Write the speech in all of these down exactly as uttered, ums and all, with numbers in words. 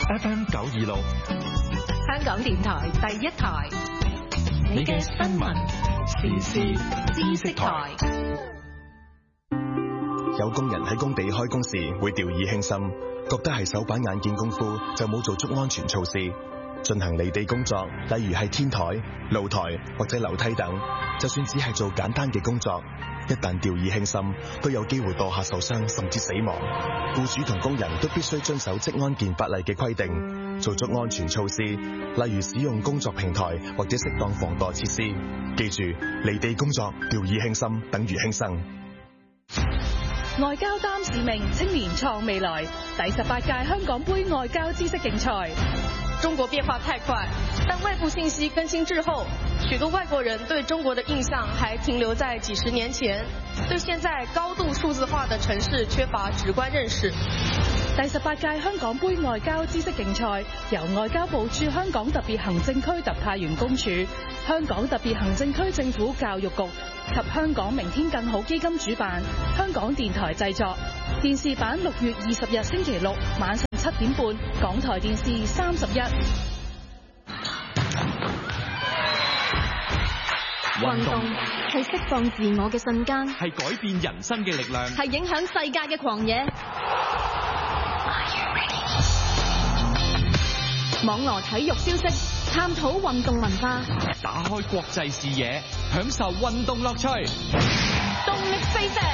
F M 九二六， 香港電台第一台，你嘅新聞時事知識台。 有工人喺工地開工時會掉以輕心，覺得係手板眼見功夫，就冇做足安全措施。進行離地工作，例如係天台、露台或者樓梯等，就算只係做簡單嘅工作，一旦掉以輕心，都有機會墮下受傷甚至死亡。僱主同工人都必須遵守職安健法例嘅規定，做足安全措施，例如使用工作平台或者適當防墮設施。記住，離地工作掉以輕心等於輕生。 外交擔使命，青年創未來。第十八屆香港杯外交知識競賽。 中國變化太快，但外部信息更新滯後，許多外國人對中國的印象還停留在幾十年前，對現在高度數字化的城市缺乏直觀認識。 第十八屆香港杯外交知識競賽由外交部駐香港特別行政區特派員公署、香港特別行政區政府教育局及香港明天更好基金主辦，香港電台製作。電視版六月二十日星期六晚上七點半，港台電視三十一。 運動係釋放自我嘅瞬間， 係改變人生嘅力量， 係影響世界嘅狂野。網羅體育消息，探討運動文化， 打開國際視野，享受運動樂趣。 動力飛射。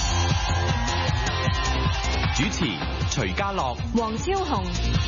主持徐家樂、 黃超雄。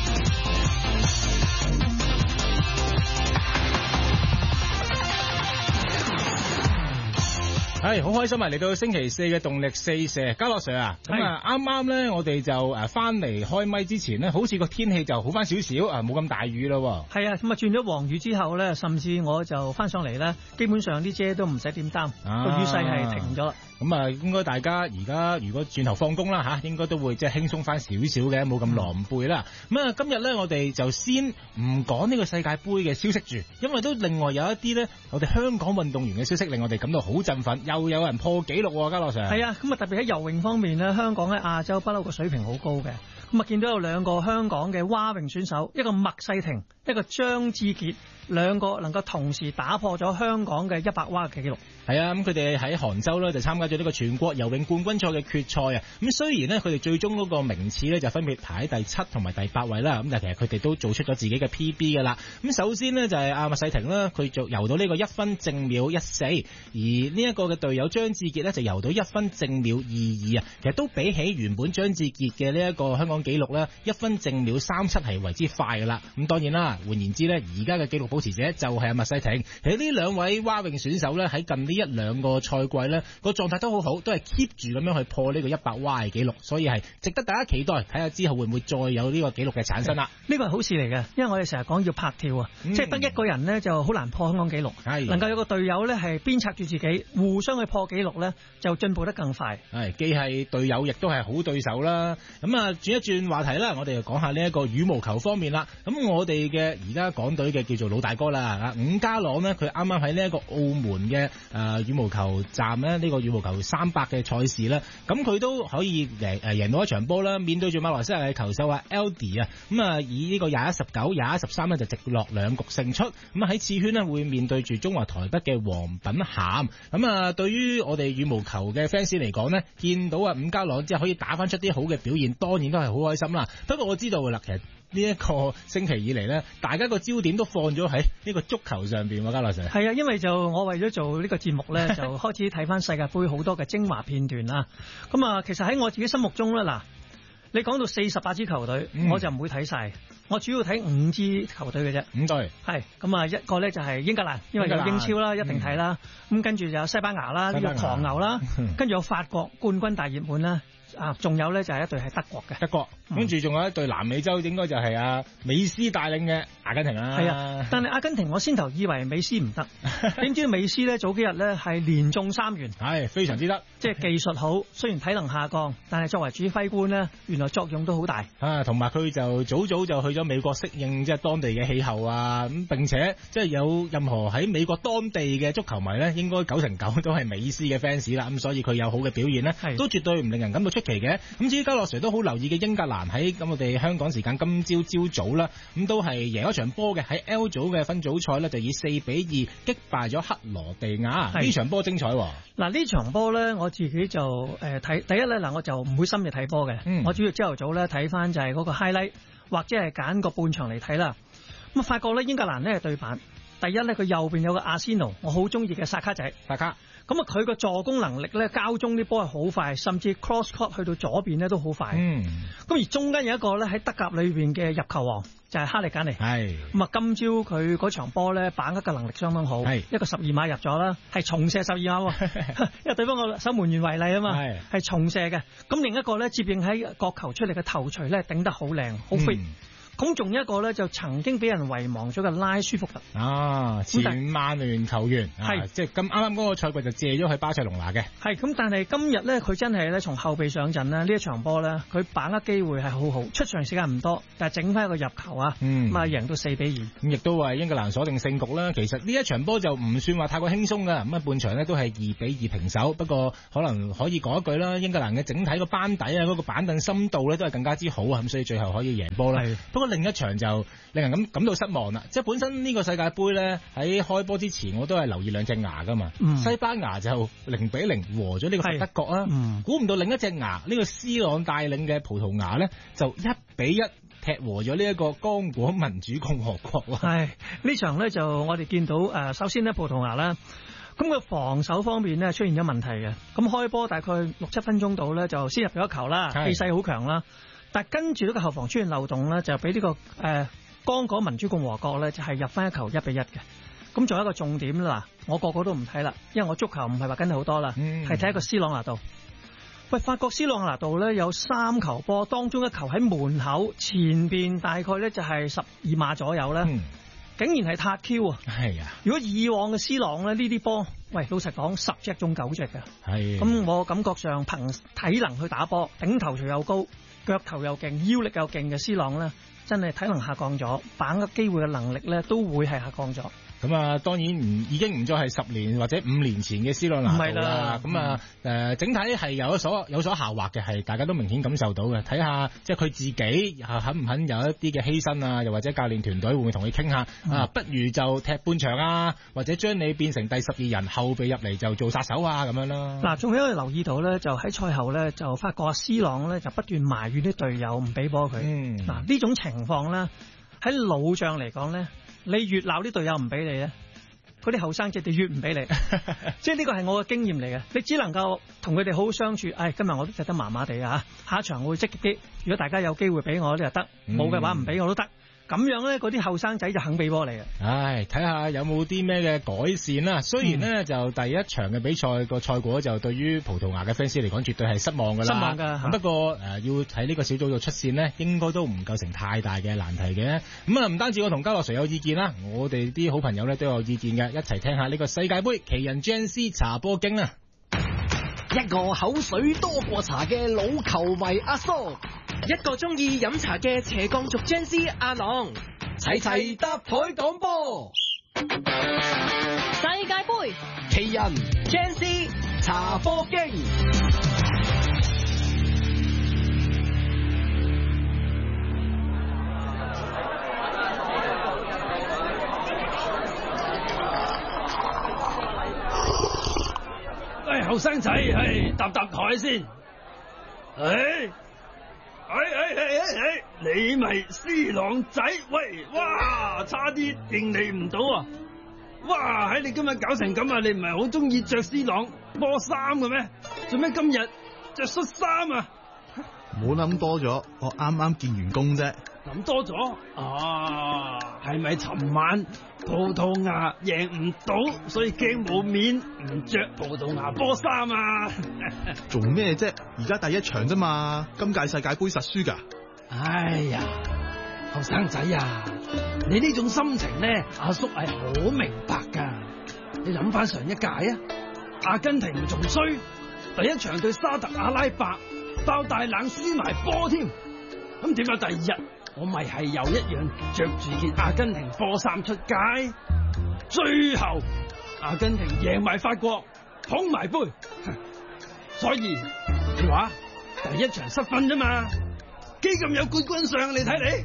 係好開心啊！嚟到星期四嘅動力四射，家樂 Sir 啊，咁啊啱啱咧，我哋就誒翻嚟開咪之前呢，好似個天氣就好翻少少啊，冇咁大雨咯。 係啊，咁啊轉咗黃雨之後咧，甚至我就翻上嚟咧，基本上啲遮都唔使點擔，個、啊、雨勢係停咗啦。 咁啊，應該大家而家如果轉頭放工啦吓，應該都會即係輕鬆翻少少嘅，冇咁狼狽啦。咁啊，今日咧我哋就先唔講呢個世界盃嘅消息住，因為都另外有一啲咧，我哋香港運動員嘅消息令我哋感到好振奮，又有人破紀錄喎，家樂 Sir。係啊， 咁啊特別喺游泳方面咧，香港喺亞洲不嬲個水平好高嘅。咁啊見到有兩個香港嘅蛙泳選手，一個麥世廷，一個張志傑，兩個能夠同時打破咗香港嘅一百蛙嘅紀錄。係啊，咁佢哋喺杭州咧就參加咗呢個全國游泳冠軍賽嘅決賽啊。咁雖然呢，佢哋最終嗰個名次咧就分別排喺第七同埋第八位啦。咁但係其實佢哋都做出咗自己嘅 P B 噶啦。咁首先呢，就係阿麥世廷啦，佢就游到呢個一分正秒一四，而呢一個嘅隊友張志傑呢，就游到一分正秒二二啊。其實都比起原本張志傑嘅呢一個香港紀錄咧，一分正秒三七係為之快噶啦。咁當然啦，換言之呢，而家嘅紀錄保持者就係阿麥世廷。其實呢兩位蛙泳選手咧喺近呢一兩個賽季咧個狀態都好好，都係 keep 住咁樣去破呢個一百蛙嘅紀錄，所以係值得大家期待，睇下之後會唔會再有呢個紀錄嘅產生啦。呢個係好事嚟嘅，因為我哋成日講要拍跳啊，嗯、即係得一個人呢就好難破香港紀錄，係能夠有個隊友呢係鞭策住自己，互相去破紀錄呢，就進步得更快。係既係隊友，亦都係好對手啦。咁啊，轉一轉話題啦，我哋就講下呢一個羽毛球方面啦。咁我哋嘅而家港隊嘅叫做老大哥啦，啊伍家朗呢，佢啱啱喺呢一個澳門嘅誒、呃、羽毛球站呢，呢、這個羽毛球三百嘅賽事呢，咁佢都可以贏誒贏到一場波啦。面對住馬來西亞嘅球手啊 Eldy 啊，咁啊以呢個廿一十九、廿一十三呢，就直落兩局勝出。咁啊喺次圈呢，會面對住中華台北嘅黃品涵。咁啊對於我哋羽毛球嘅 fans 嚟講呢，見到啊伍家朗即係可以打翻出啲好嘅表現，當然都係好開心啦。不過我知道啦，其實呢一個星期以嚟呢，大家個焦點都放咗喺呢個足球上邊喎，家樂 Sir。係啊，因為就我為咗做呢個節目呢，就開始睇翻世界盃好多嘅精華片段啦。咁啊，其實喺我自己心目中呢，嗱，你講到四十八支球隊，嗯、我就唔會睇晒，我主要睇五支球隊嘅啫。五隊係咁啊，一個呢就係英格蘭，因為有英超啦，一定睇啦。咁、嗯、跟住就有西班牙啦，呢個狂牛啦，嗯、跟住有法國冠軍大熱門啦。啊，仲有咧就係一隊係德國嘅，德國，跟住仲有一隊南美洲，應該就係阿美斯帶領嘅阿根廷啦。係啊，但係阿根廷我先頭以為美斯唔得，點知美斯咧早幾日咧係連中三元，係非常之得，即係技術好，雖然體能下降，但係作為指揮官咧，原來作用都好大。啊，同埋佢就早早就去咗美國適應即係當地嘅氣候啊，咁並且即係有任何喺美國當地嘅足球迷咧，應該九成九都係美斯嘅 fans 啦，咁所以佢有好嘅表現咧，都絕對唔令人感到出出奇嘅。咁至於嘉樂 Sir 都好留意嘅英格蘭喺咁我哋香港時間今朝朝早啦，咁都係贏咗場波嘅，喺 L 組嘅分組賽呢，就以四比二擊敗咗克羅地亞，呢場波精彩喎。 嗱呢場波咧，我自己就誒睇、呃、第一咧嗱，我就唔會深入睇波嘅，嗯、我主要朝頭早咧睇翻就係嗰個 highlight 或者係揀個半場嚟睇啦。咁啊發覺咧英格蘭咧係對版，第一咧佢右邊有個阿仙奴，我好中意嘅薩卡仔， 薩卡。 咁啊佢個助攻能力咧，交中啲波係好快，甚至 cross court 去到左邊咧都好快。嗯。咁而中間有一個咧喺德甲裏邊嘅入球王就係、是、哈利簡尼。係。咁啊今朝佢嗰場波咧把握嘅能力相當好，係一個十二碼入咗啦，係重射十二碼，因為對方個守門員為例啊嘛，係係重射嘅。咁另一個咧接應喺角球出嚟嘅頭槌咧頂得好靚，好 fit。咁仲有一個咧，就曾經俾人遺忘咗嘅拉舒福特啊， 前曼聯球員，係、啊、即係咁啱啱嗰個賽季就借咗去巴塞隆拿嘅。 係咁，但係今日咧，佢真係咧從後備上陣咧，呢一場波咧，佢把握機會係好好，出場時間唔多，但係整翻一個入球啊，咁啊贏到四比二， 咁亦都為英格蘭鎖定勝局啦。其實呢一場波就唔算話太過輕鬆㗎，咁啊半場咧都係二比二平手。不過可能可以講一句啦，英格蘭嘅整體個班底啊，嗰、嗰個板凳深度咧都係更加之好啊，咁所以最後可以贏波啦。不過另一場就令人感感到失望啦，即係本身呢個世界盃咧喺開波之前我都係留意兩隻牙噶嘛，嗯、西班牙就零比零和咗呢個德國啊，估唔、嗯、到另一隻牙呢、呢個 C 朗帶領嘅葡萄牙咧就一比一踢和咗呢一個剛果民主共和國。 係呢場咧就我哋見到誒、呃，首先咧葡萄牙啦，咁佢防守方面咧出現咗問題嘅，咁開波大概六七分鐘度咧就先入咗一球啦，氣勢好強啦。但跟住呢個後防出現漏洞咧，就俾呢、這個誒剛果民主共和國咧，就係、是、入翻一球一比一嘅。咁仲有一個重點啦，我個個都唔睇啦，因為我足球唔係話跟得好多啦，係睇、嗯、一個斯朗拿度。喂，法國斯朗拿度咧有三球波，當中一球喺門口前邊，大概咧就係十二碼左右咧，嗯、竟然係撻 Q 啊！係啊！如果以往嘅斯朗咧呢啲波，喂，老實講十隻中九隻㗎。係。咁我感覺上憑體能去打波，頂頭錘又高。腳頭又勁，腰力又勁嘅 C 朗咧，真係體能下降咗，把握機會嘅能力咧都會係下降咗。咁啊，當然唔已經唔再係十年或者五年前嘅 C 朗拿度啦。咁啊，誒、呃，整體係有所有所下滑嘅，係大家都明顯感受到嘅。睇下即係佢自己肯唔肯有一啲嘅犧牲啊，又或者教練團隊會唔會同佢傾下、嗯、啊？不如就踢半場啊，或者將你變成第十二人後備入嚟就做殺手啊咁樣咯。 嗱，仲有一個留意到咧，就喺賽後咧就發覺 C 朗咧就不斷埋怨啲隊友唔俾波佢。嗱、嗯，呢種情況咧喺老將嚟講咧。你越鬧啲隊友唔俾你咧，嗰啲後生仔就越唔俾你，即係呢個係我嘅經驗嚟嘅。你只能夠同佢哋好好相處。唉、哎，今日我都踢得麻麻地啊，下一場我會積極啲。如果大家有機會俾我呢就得，冇嘅話唔俾我都得。咁樣咧，嗰啲後生仔就肯俾波你啊！唉，睇下有冇啲咩嘅改善啦。雖然呢，嗯、就第一場嘅比賽個賽果就對於葡萄牙嘅 fans 嚟講絕對係失望㗎啦。失望㗎。不過誒、呃，要喺呢個小組度出線呢，應該都唔構成太大嘅難題嘅。咁啊，唔單止我同嘉樂 Sir 有意見啦，我哋啲好朋友咧都有意見嘅，一齊聽下呢個世界盃奇人 J C 茶波經啊！ 一個口水多過茶嘅老球迷阿蘇， 一個中意飲茶嘅斜槓族 J C 阿朗， 齊齊搭台講波。 世界盃奇人 J C 茶波經。 喂，後生仔，係搭搭台先。誒。哎哎哎哎哎！你咪 C 朗仔，喂，哇，差啲認你唔到啊！哇，喺你今日搞成咁啊！你唔係好中意着 C 朗波衫嘅咩？做咩今日着恤衫啊？ 冇諗多咗，我啱啱見完工啫。 諗多咗啊？係咪尋晚葡萄牙贏唔到，所以驚冇面唔着葡萄牙波衫啊？ 做咩啫？而家第一場啫嘛，今屆世界盃實輸噶。 哎呀，後生仔啊，你呢種心情咧，阿叔係好明白噶。你諗翻上一屆啊，阿根廷仲衰，第一場對沙特阿拉伯爆大冷輸埋波添，咁點解第二日我咪係又一樣着住件阿根廷波衫出街？最後阿根廷贏埋法國，捧埋杯，所以你話第一場失分啫嘛，幾咁有冠軍相，你睇你。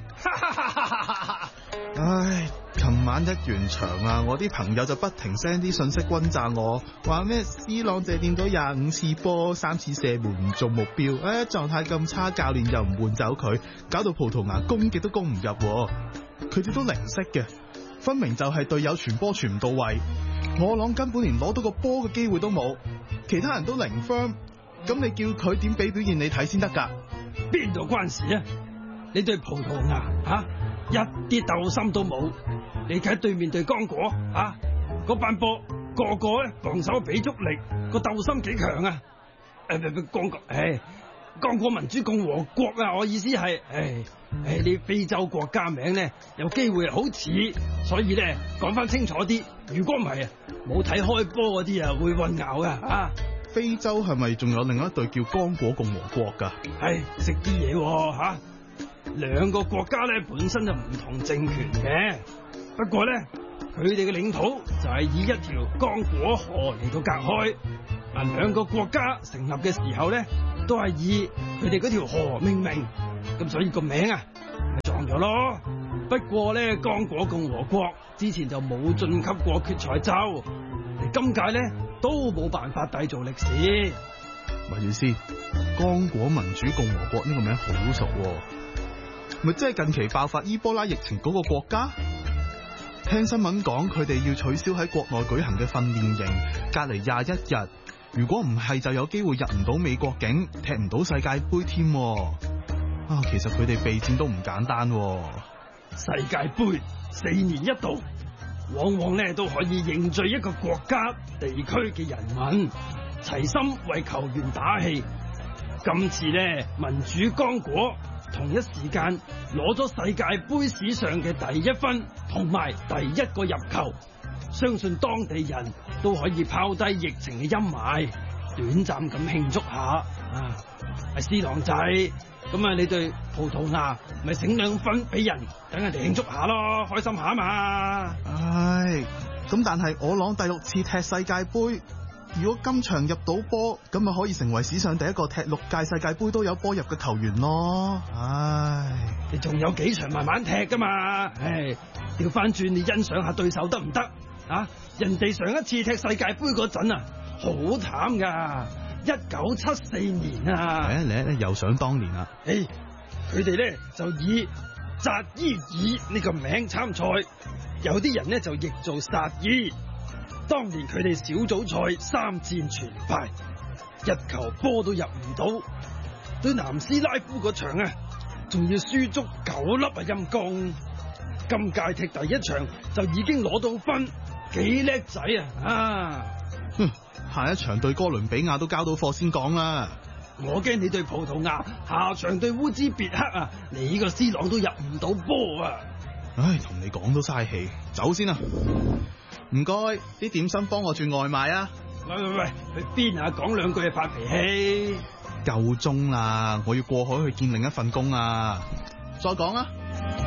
唉，琴晚一完場啊，我啲朋友就不停 send 啲信息轟炸我，話咩 C 朗借掂咗廿五次波，三次射門唔中目標，誒狀態咁差，教練又唔換走佢，搞到葡萄牙攻極都攻唔入，佢哋都零式嘅，分明就係隊友傳波傳唔到位，我朗根本連攞到個波嘅機會都冇，其他人都零 firm， 咁你叫佢點俾表現你睇先得㗎？ 邊度關事啊？你對葡萄牙啊一啲鬥心都冇，你睇對面對剛果啊，嗰班波個個咧防守俾足力，個鬥心幾強啊！誒唔唔，剛果，誒，剛果民主共和國啊，我意思係，誒誒，你非洲國家名咧有機會好似，所以咧講翻清楚啲，如果唔係啊，冇睇開波嗰啲啊會混淆噶啊！ 非洲係咪仲有另一隊叫剛果共和國㗎？ 係食啲嘢吓。兩個國家咧本身就唔同政權嘅，不過咧佢哋嘅領土就係以一條剛果河嚟到隔開。嗱，兩個國家成立嘅時候咧，都係以佢哋嗰條河命名，咁所以個名啊咪撞咗咯。不過咧，剛果共和國之前就冇晉級過決賽周，嚟今屆咧都冇辦法締造歷史。 咪住先，剛果民主共和國呢個名好熟喎。咪即係近期爆發伊波拉疫情嗰個國家？聽新聞講佢哋要取消喺國內舉行嘅訓練營，隔離廿一日。如果唔係，就有機會入唔到美國境，踢唔到世界盃添。啊，其實佢哋備戰都唔簡單。 世界盃四年一度，往往咧都可以凝聚一個國家、地區嘅人民，齊心為球員打氣。今次咧，民主剛果同一時間攞咗世界盃史上嘅第一分同埋第一個入球，相信當地人都可以拋低疫情嘅陰霾，短暫咁慶祝下啊！係 C 朗仔，咁啊你對葡萄牙咪醒兩分俾人，等人哋慶祝下咯，開心下嘛！ 唉，咁但係我朗第六次踢世界盃，如果今場入到波，咁咪可以成為史上第一個踢六屆世界盃都有波入嘅球員咯。唉， 你仲有幾場慢慢踢噶嘛？唉，調翻轉你欣賞下對手得唔得啊？人哋上一次踢世界盃嗰陣啊，好慘噶，一九七四年啊。 嚟嚟嚟，又想當年啦。 誒，佢哋咧就以扎伊爾呢個名參賽，有啲人咧就譯做薩伊。當年佢哋小組賽三戰全敗，一球波都入唔到，對南斯拉夫嗰場啊，仲要輸足九粒啊陰公。今屆踢第一場就已經攞到分，幾叻仔啊！啊， 哼，下一場對哥倫比亞都交到貨先講啦。 我驚你對葡萄牙，下場對烏茲別克啊，你呢個 C 朗都入唔到波啊！ 唉，同你講都嘥氣，走先啦。唔該，啲點心幫我轉外賣啊！ 喂喂喂，去邊啊？講兩句就發脾氣。 夠鐘啦，我要過海去見另一份工啊！再講啊！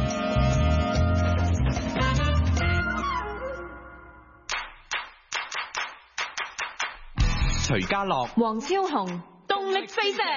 徐家樂、 黃超雄，動力飛射。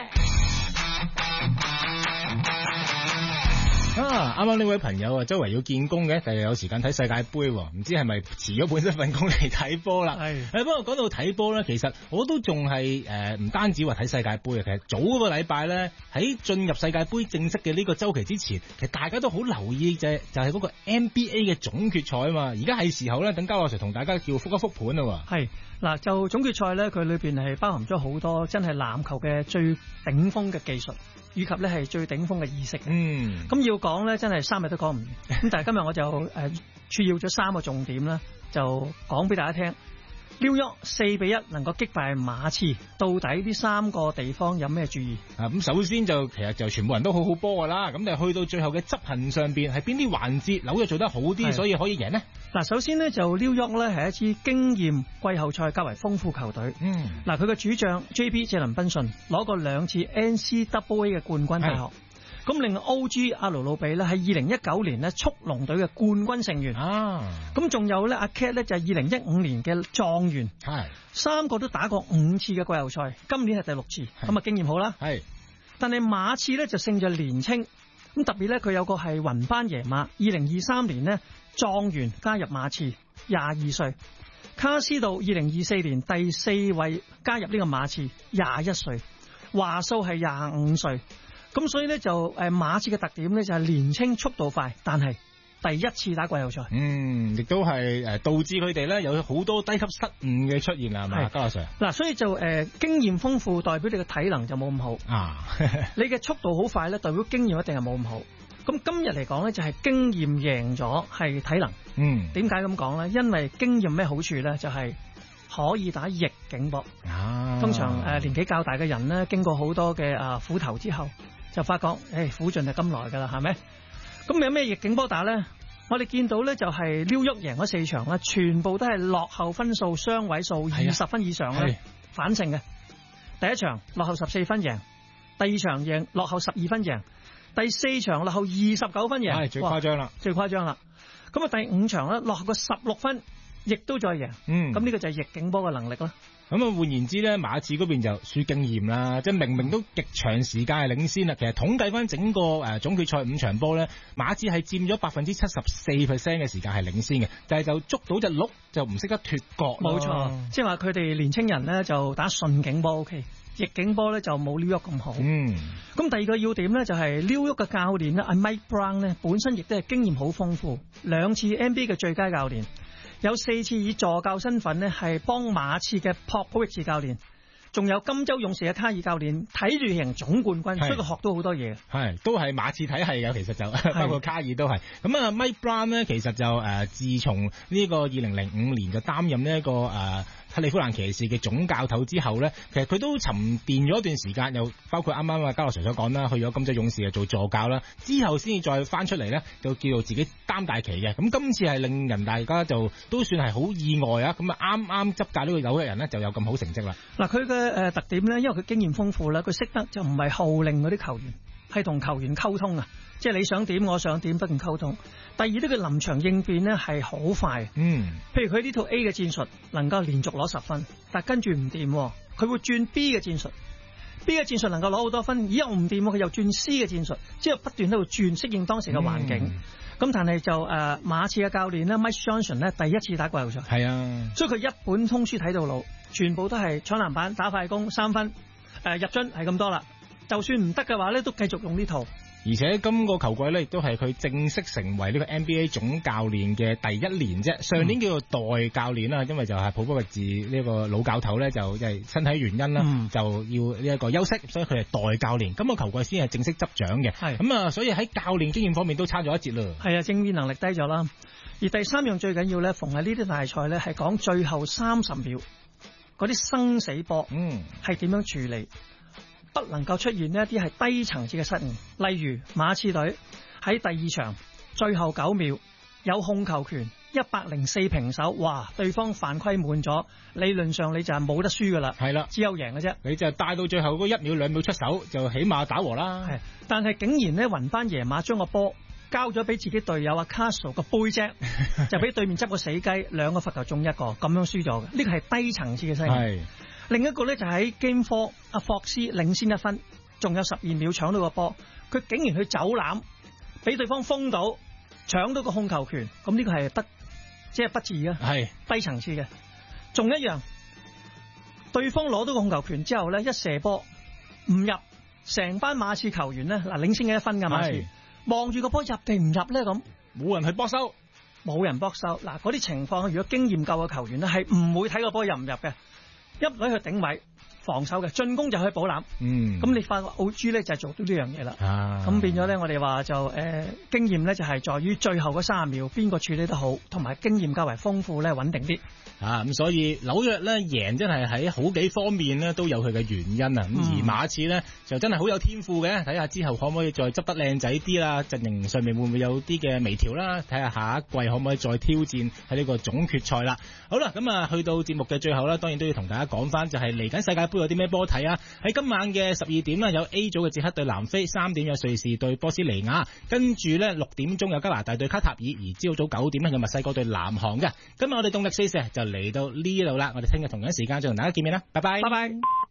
啊！啱啱呢位朋友啊，周圍要見工嘅，第日有時間睇世界盃，唔知係咪辭咗本身份工嚟睇波啦？係誒，不過講到睇波咧，其實我都仲係誒唔單止話睇世界盃啊，其實早嗰個禮拜咧，喺進入世界盃正式嘅呢個週期之前，其實大家都好留意嘅就係嗰個 N B A 嘅總決賽啊嘛。而家係時候咧，等嘉樂 Sir 同大家叫復一復盤啦。 係嗱，就總決賽咧，佢裏邊係包含咗好多真係籃球嘅最頂峰嘅技術，以及咧係最頂峰嘅意識。嗯，咁要講咧，真係三日都講唔完。咁但係今日我就誒撮要咗三個重點啦，就講俾大家聽。紐約四比一能夠擊敗馬刺，到底呢三個地方有咩注意？ 啊，咁首先就其實就全部人都好好波噶啦，咁但係去到最後嘅執行上邊係邊啲環節紐約做得好啲，所以可以贏呢？ 嗱，首先呢，就紐約咧係一支經驗季後賽較為豐富球隊。嗯，嗱，佢嘅主將 J B 謝林賓遜攞過兩次 N C double A 嘅冠軍大學。咁另外 O G 阿盧魯比咧係二零一九年咧速龍隊嘅冠軍成員啊，咁仲有咧阿 Cat 咧就係二零一五年嘅狀元，係三個都打過五次嘅季後賽，今年係第六次，咁啊經驗好啦。係但係馬刺咧就勝在年青，咁特別咧佢有個係雲班爺馬，二零二三年呢，狀元加入馬刺，廿二歲。卡斯道二零二四年第四位加入呢個馬刺，廿一歲。華數係廿五歲。咁所以咧就誒馬刺嘅特點咧就係年青速度快，但係第一次打季後賽， 嗯，亦都係誒導致佢哋咧有好多低級失誤嘅出現啦，係咪？嘉樂 Sir 嗱，所以就誒、呃、經驗豐富代表你嘅體能就冇咁好啊， 你嘅速度好快咧代表經驗一定係冇咁好。咁今日嚟講咧就係經驗贏咗係體能， 嗯，點解咁講咧？因為經驗咩好處咧？就係、是、可以打逆境波。 啊， 通常誒、呃、年紀較大嘅人咧，經過好多嘅啊苦頭之後，就發覺誒、哎、苦盡係甘來㗎啦，係咪？咁有咩逆境波打咧？我哋見到咧就係溜喐贏嗰四場啦，全部都係落後分數雙位數二十分以上咧，反勝嘅。第一場落後十四分贏，第二場贏落後十二分贏，第四場落後二十九分贏， 係最誇張啦， 最誇張啦。咁啊第五場咧落後個十六分，亦都再贏。嗯，咁呢個就係逆境波嘅能力啦。 咁啊，換言之咧，馬刺嗰邊就輸經驗啦，即係明明都極長時間係領先啦。其實統計翻整個誒總決賽五場波咧，馬刺係佔咗百分之七十四 percent 嘅時間係領先嘅，但係就捉到隻鹿就唔識得脫角。 冇錯，即係話佢哋年青人咧就打順境波 OK， 逆境波咧就冇溜喐咁好。嗯，咁第二個要點咧就係溜喐嘅教練咧，阿 Mike Brown 咧本身亦都係經驗好豐富，兩次 N B A 嘅最佳教練。有四次以助教身份呢係幫馬刺嘅朴普域治教練，仲有金州勇士嘅卡爾教練睇住贏總冠軍，所以佢學到好多嘢。係都係馬刺體系嘅，其實就包括卡爾都係。咁啊，Mike Brown 呢，其實就誒、呃、自從呢個二零零五年就擔任呢、這、一個誒。呃克利夫蘭騎士嘅總教頭之後咧，其實佢都沉澱咗一段時間，又包括啱啱啊嘉樂 Sir 所講啦，去咗金州勇士啊做助教啦，之後先至再翻出嚟咧，就叫做自己擔大旗嘅。咁今次係令人大家就都算係好意外啊！咁啊啱啱執教呢個紐約人咧就有咁好成績啦。嗱，佢嘅誒特點咧，因為佢經驗豐富啦，佢識得就唔係號令嗰啲球員，係同球員溝通啊，即係你想點我想點不斷溝通。第二呢，佢臨場應變咧係好快。嗯，譬如佢呢套 A 嘅戰術能夠連續攞十分，但跟住唔掂，佢會轉 B 嘅戰術。B 嘅戰術能夠攞好多分，咦又唔掂，佢又轉 C 嘅戰術，之後不斷喺度轉適應當時嘅環境。咁、嗯、但係就誒、呃、馬刺嘅教練咧 Mike Johnson 咧第一次打季後賽，係啊，所以佢一本通書睇到老，全部都係搶籃板、打快攻、三分、呃、入樽係咁多啦。就算唔得嘅話咧，都繼續用呢套。 而且今個球季咧，亦都係佢正式成為呢個 N B A 總教練嘅第一年啫。上年叫做代教練啦，因為就係普普域治呢個老教頭咧，就因為身體原因啦、嗯，就要呢一個休息，所以佢係代教練。今個球季先係正式執掌嘅。係咁啊，所以喺教練經驗方面都差咗一截啦。係啊， 正面能力低咗啦。而第三樣最緊要咧，逢係呢啲大賽咧，係講最後三十秒嗰啲生死波，嗯，係點樣處理？不能夠出現呢一啲係低層次嘅失誤，例如馬刺隊喺第二場最後九秒有控球權一百零四平手，哇！對方犯規滿咗，理論上你就係冇得輸噶啦，係啦，只有贏嘅啫。你就帶到最後嗰一秒兩秒出手，就起碼打和啦。係，但係竟然呢，雲班爺馬將個波交咗俾自己隊友阿 Castle 個背啫，就俾對面執個死雞，兩個罰球中一個，咁樣輸咗嘅。呢個係低層次嘅失誤。另一個咧就喺 Game Four， 阿霍斯領先一分，仲有十二秒搶到個波，佢竟然去走籃，俾對方封到，搶到個控球權，咁呢個係得即係不智嘅，係低層次嘅。仲一樣，對方攞到個控球權之後咧，一射波唔入，成班馬刺球員咧嗱領先嘅一分㗎馬刺，望住個波入定唔入咧咁，冇人去搏收，冇人搏收。嗱嗰啲情況，如果經驗夠嘅球員咧，係唔會睇個波入唔入嘅。一女去頂位防守嘅，進攻就去補籃。嗯，咁你發覺澳珠咧就係做到呢樣嘢啦。啊，咁變咗咧，我哋話就誒、呃、經驗咧就係在於最後嗰三十秒邊個處理得好，同埋經驗較為豐富咧穩定啲。啊，咁所以紐約咧贏真係喺好幾方面咧都有佢嘅原因啊。咁、嗯、而馬刺咧就真係好有天賦嘅，睇下之後可唔可以再執得靚仔啲啦，陣營上面會唔會有啲嘅微調啦？睇下下一季可唔可以再挑戰喺呢個總決賽啦。好啦，咁啊去到節目嘅最後啦，當然都要同大家講翻，就係嚟緊世界盃有啲咩波睇啊？喺今晚嘅十二點啦，有 A 組嘅捷克對南非，三點有瑞士對波斯尼亞，跟住咧六點鐘有加拿大對卡塔爾，而朝早九點咧有墨西哥對南韓嘅。今日我哋動力四射就嚟到呢度啦，我哋聽日同樣時間再同大家見面啦，拜拜，拜拜。